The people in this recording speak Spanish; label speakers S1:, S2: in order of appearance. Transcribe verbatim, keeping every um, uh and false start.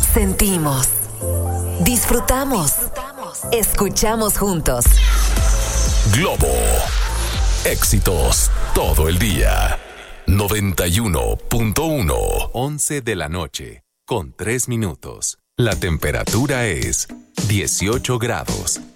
S1: Sentimos, disfrutamos, escuchamos juntos.
S2: Globo, éxitos todo el día. noventa y uno punto uno.
S3: once de la noche, con tres minutos. La temperatura es dieciocho grados.